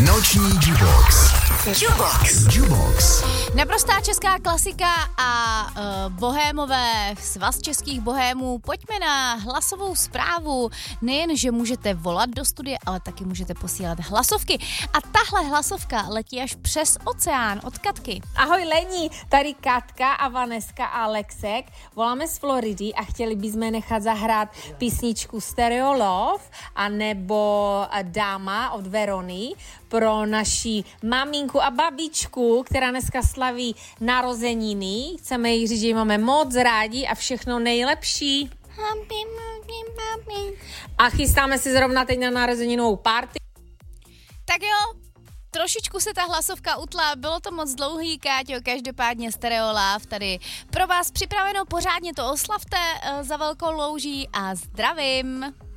Noční Jukebox. Jukebox. Naprostá česká klasika a bohémové, svaz českých bohémů, pojďme na hlasovou zprávu. Nejen, že můžete volat do studia, ale taky můžete posílat hlasovky. A tahle hlasovka letí až přes oceán od Katky. Ahoj Lení, tady Katka a Vaneska a Alexek. Voláme z Floridy a chtěli bychom nechat zahrát písničku Stereo Love a nebo Dáma od Verony pro naši maminku a babičku, která dneska slaví narozeniny. Chceme jí říct, že ji máme moc rádi a všechno nejlepší. A chystáme si zrovna teď na narozeninovou party. Tak jo, trošičku se ta hlasovka utla, bylo to moc dlouhý, Káťo, každopádně Stereo Love tady pro vás připraveno, pořádně to oslavte za velkou louží a zdravím.